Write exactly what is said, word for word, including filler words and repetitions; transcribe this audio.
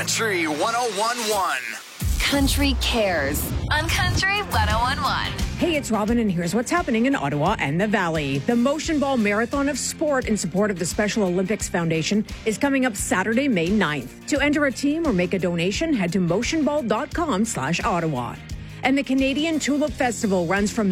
Country one oh one point one. Country Cares on Country one oh one point one. Hey, it's Robin, and here's what's happening in Ottawa and the Valley. The Motion Ball Marathon of Sport in support of the Special Olympics Foundation is coming up Saturday, May ninth. To enter a team or make a donation, head to motionball dot com slash Ottawa. And the Canadian Tulip Festival runs from